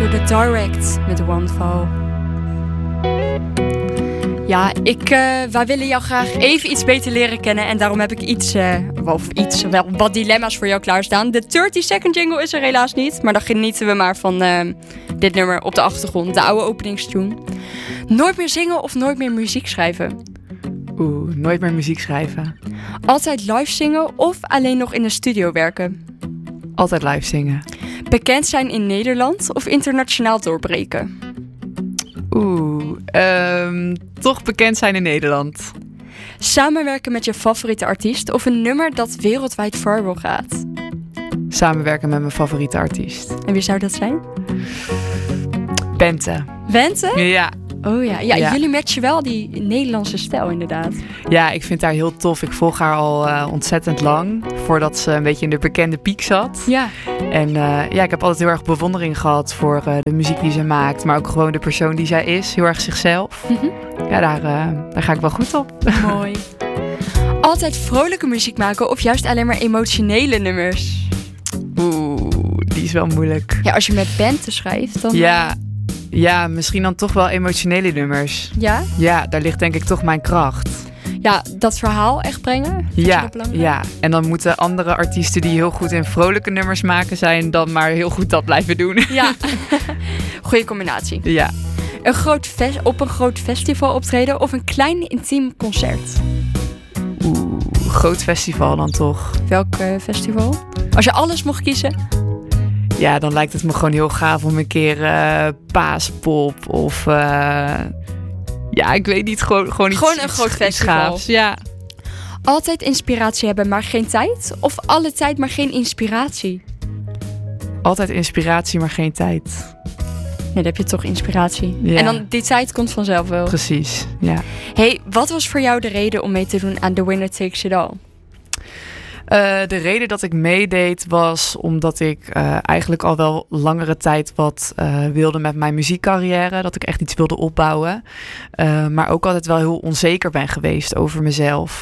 hoorde Direct met One Fall. Ja, wij willen jou graag even iets beter leren kennen. En daarom heb ik wat dilemma's voor jou klaarstaan. De 30-second jingle is er helaas niet. Maar dan genieten we maar van dit nummer op de achtergrond. De oude openingstune. Nooit meer zingen of nooit meer muziek schrijven? Nooit meer muziek schrijven. Altijd live zingen of alleen nog in de studio werken? Altijd live zingen. Bekend zijn in Nederland of internationaal doorbreken? Toch bekend zijn in Nederland. Samenwerken met je favoriete artiest of een nummer dat wereldwijd viral gaat? Samenwerken met mijn favoriete artiest. En wie zou dat zijn? Bente. Bente? Ja. Oh ja. Ja, jullie matchen wel die Nederlandse stijl inderdaad. Ja, ik vind haar heel tof. Ik volg haar al ontzettend lang. Voordat ze een beetje in de bekende piek zat. Ja. En ik heb altijd heel erg bewondering gehad voor de muziek die ze maakt. Maar ook gewoon de persoon die zij is. Heel erg zichzelf. Mm-hmm. Ja, daar ga ik wel goed op. Mooi. Altijd vrolijke muziek maken of juist alleen maar emotionele nummers? Die is wel moeilijk. Ja, als je met Bente schrijft dan... Ja, misschien dan toch wel emotionele nummers. Ja? Ja, daar ligt denk ik toch mijn kracht. Ja, dat verhaal echt brengen? Ja. En dan moeten andere artiesten die heel goed in vrolijke nummers maken zijn... dan maar heel goed dat blijven doen. Ja, goeie combinatie. Ja. Op een groot festival optreden of een klein intiem concert? Groot festival dan toch. Welk festival? Als je alles mocht kiezen... Ja, dan lijkt het me gewoon heel gaaf om een keer Paaspop of... ik weet niet, gewoon iets... Gewoon een groot festival. Gaafs, ja. Altijd inspiratie hebben, maar geen tijd? Of alle tijd, maar geen inspiratie? Altijd inspiratie, maar geen tijd. Nee, dan heb je toch inspiratie. Ja. En dan die tijd komt vanzelf wel. Precies, ja. Hey, wat was voor jou de reden om mee te doen aan The Winner Takes It All? De reden dat ik meedeed was omdat ik eigenlijk al wel langere tijd wat wilde met mijn muziekcarrière. Dat ik echt iets wilde opbouwen. Maar ook altijd wel heel onzeker ben geweest over mezelf.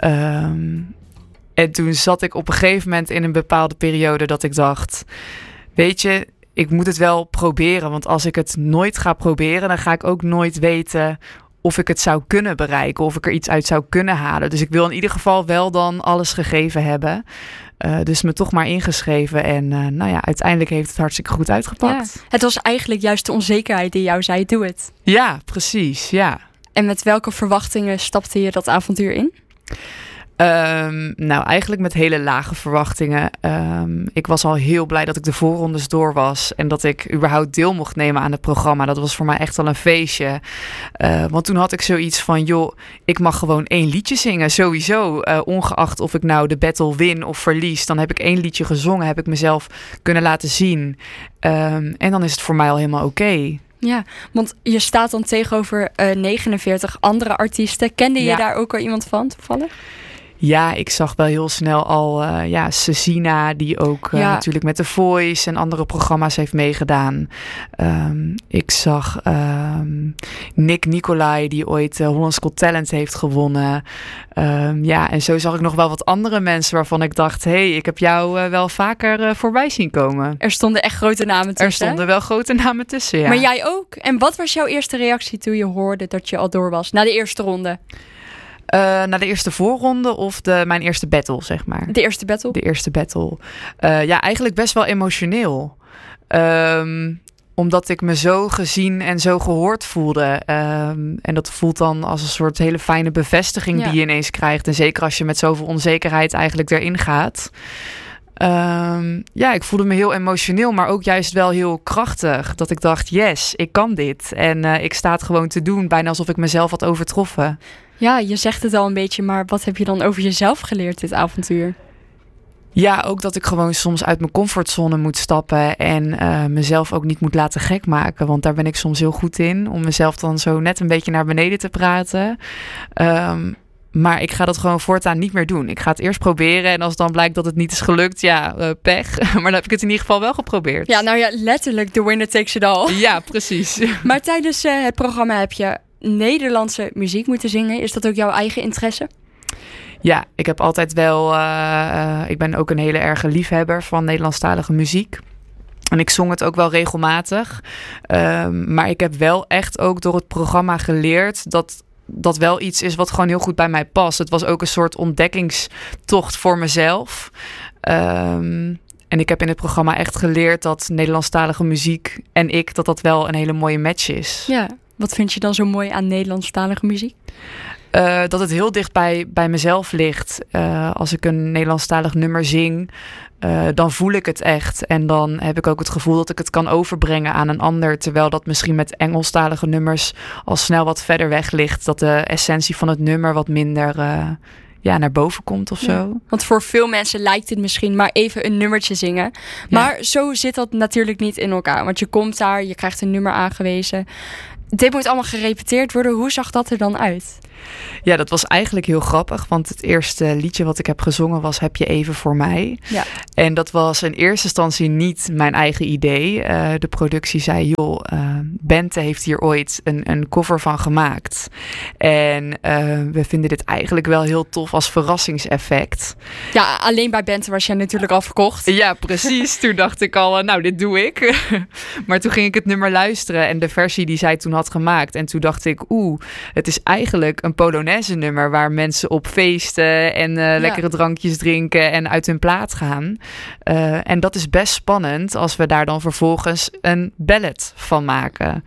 En toen zat ik op een gegeven moment in een bepaalde periode dat ik dacht... Weet je, ik moet het wel proberen. Want als ik het nooit ga proberen, dan ga ik ook nooit weten... of ik het zou kunnen bereiken, of ik er iets uit zou kunnen halen. Dus ik wil in ieder geval wel dan alles gegeven hebben. Dus me toch maar ingeschreven. En uiteindelijk heeft het hartstikke goed uitgepakt. Ja, het was eigenlijk juist de onzekerheid die jou zei, doe het. Ja, precies, ja. En met welke verwachtingen stapte je dat avontuur in? Eigenlijk met hele lage verwachtingen. Ik was al heel blij dat ik de voorrondes door was. En dat ik überhaupt deel mocht nemen aan het programma. Dat was voor mij echt wel een feestje. Want toen had ik zoiets van... joh, ik mag gewoon 1 liedje zingen. Sowieso. Ongeacht of ik nou de battle win of verlies. Dan heb ik 1 liedje gezongen. Heb ik mezelf kunnen laten zien. En dan is het voor mij al helemaal oké. Ja, want je staat dan tegenover 49 andere artiesten. Kende je daar ook al iemand van toevallig? Ja, ik zag wel heel snel al Cecina, die ook natuurlijk met The Voice en andere programma's heeft meegedaan. Ik zag Nick Nicolai, die ooit Holland's Got Talent heeft gewonnen. En zo zag ik nog wel wat andere mensen waarvan ik dacht... ik heb jou wel vaker voorbij zien komen. Er stonden echt grote namen tussen. Er stonden wel grote namen tussen, ja. Maar jij ook? En wat was jouw eerste reactie toen je hoorde dat je al door was? Na de eerste ronde? Na de eerste voorronde of mijn eerste battle, zeg maar. De eerste battle? De eerste battle. Eigenlijk best wel emotioneel. Omdat ik me zo gezien en zo gehoord voelde. En dat voelt dan als een soort hele fijne bevestiging die je ineens krijgt. En zeker als je met zoveel onzekerheid eigenlijk erin gaat. Ik voelde me heel emotioneel, maar ook juist wel heel krachtig. Dat ik dacht, yes, ik kan dit. En ik sta het gewoon te doen, bijna alsof ik mezelf had overtroffen. Ja, je zegt het al een beetje, maar wat heb je dan over jezelf geleerd dit avontuur? Ja, ook dat ik gewoon soms uit mijn comfortzone moet stappen en mezelf ook niet moet laten gek maken. Want daar ben ik soms heel goed in, om mezelf dan zo net een beetje naar beneden te praten. Maar ik ga dat gewoon voortaan niet meer doen. Ik ga het eerst proberen en als dan blijkt dat het niet is gelukt, pech. Maar dan heb ik het in ieder geval wel geprobeerd. Ja, letterlijk the winner takes it all. Ja, precies. Maar tijdens het programma heb je Nederlandse muziek moeten zingen. Is dat ook jouw eigen interesse? Ja, ik heb altijd wel... ik ben ook een hele erge liefhebber van Nederlandstalige muziek. En ik zong het ook wel regelmatig. Maar ik heb wel echt ook door het programma geleerd dat wel iets is wat gewoon heel goed bij mij past. Het was ook een soort ontdekkingstocht voor mezelf. En ik heb in het programma echt geleerd dat Nederlandstalige muziek en dat wel een hele mooie match is. Ja, wat vind je dan zo mooi aan Nederlandstalige muziek? Dat het heel dicht bij mezelf ligt. Als ik een Nederlandstalig nummer zing, dan voel ik het echt. En dan heb ik ook het gevoel dat ik het kan overbrengen aan een ander. Terwijl dat misschien met Engelstalige nummers al snel wat verder weg ligt. Dat de essentie van het nummer wat minder naar boven komt of zo. Want voor veel mensen lijkt het misschien maar even een nummertje zingen. Maar zo zit dat natuurlijk niet in elkaar. Want je komt daar, je krijgt een nummer aangewezen. Dit moet allemaal gerepeteerd worden. Hoe zag dat er dan uit? Ja, dat was eigenlijk heel grappig. Want het eerste liedje wat ik heb gezongen was Heb je even voor mij. Ja. En dat was in eerste instantie niet mijn eigen idee. De productie zei, joh, Bente heeft hier ooit een cover van gemaakt. En we vinden dit eigenlijk wel heel tof als verrassingseffect. Ja, alleen bij Bente was jij natuurlijk al verkocht. Ja, precies. Toen dacht ik al, nou, dit doe ik. Maar toen ging ik het nummer luisteren en de versie die zij toen had gemaakt. En toen dacht ik, het is eigenlijk een Polonaise nummer waar mensen op feesten en lekkere drankjes drinken en uit hun plaat gaan. En dat is best spannend als we daar dan vervolgens een ballad van maken.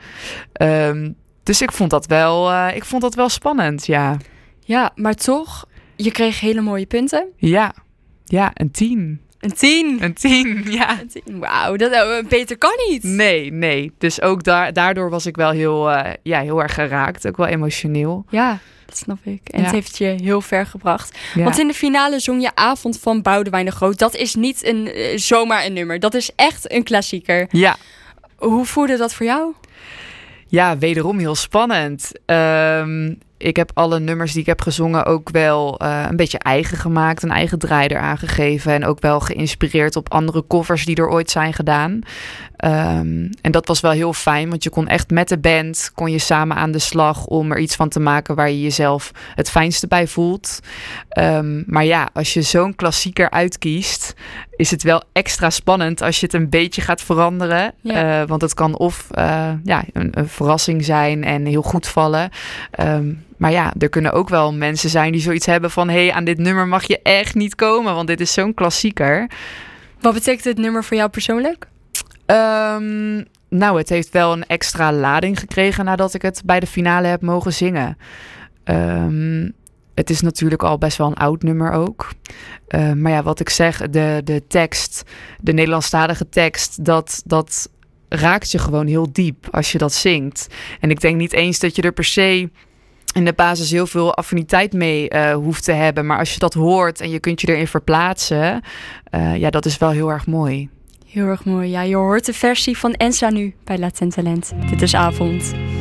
Dus ik vond dat wel spannend, ja. Ja, maar toch, je kreeg hele mooie punten. Ja, een 10. Een 10? Een 10, ja. Wauw, dat beter kan niet. Nee. Dus ook daardoor was ik wel heel erg geraakt. Ook wel emotioneel. Ja, dat snap ik. En het heeft je heel ver gebracht. Ja. Want in de finale zong je Avond van Boudewijn de Groot. Dat is niet zomaar een nummer. Dat is echt een klassieker. Ja. Hoe voelde dat voor jou? Ja, wederom heel spannend. Ik heb alle nummers die ik heb gezongen ook wel een beetje eigen gemaakt. Een eigen draai eraan gegeven. En ook wel geïnspireerd op andere covers die er ooit zijn gedaan. En dat was wel heel fijn. Want je kon echt met de band samen aan de slag om er iets van te maken waar je jezelf het fijnste bij voelt. Maar ja, als je zo'n klassieker uitkiest, is het wel extra spannend als je het een beetje gaat veranderen. Ja. Want het kan of een verrassing zijn en heel goed vallen. Maar ja, er kunnen ook wel mensen zijn die zoiets hebben van, hey, aan dit nummer mag je echt niet komen, want dit is zo'n klassieker. Wat betekent het nummer voor jou persoonlijk? Het heeft wel een extra lading gekregen nadat ik het bij de finale heb mogen zingen. Het is natuurlijk al best wel een oud nummer ook. Maar ja, wat ik zeg, de tekst, de Nederlandstalige tekst, dat raakt je gewoon heel diep als je dat zingt. En ik denk niet eens dat je er per se in de basis heel veel affiniteit mee hoeft te hebben. Maar als je dat hoort en je kunt je erin verplaatsen, dat is wel heel erg mooi. Heel erg mooi. Ja, je hoort de versie van Ensa nu bij Latent Talent. Dit is Avond.